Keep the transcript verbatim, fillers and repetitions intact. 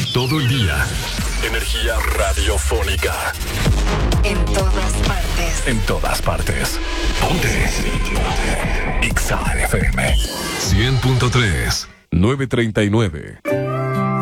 todo el día. Energía radiofónica. En todas partes. En todas partes. Ponte. Ponte. X A F M. cien punto tres. nueve treinta y nueve.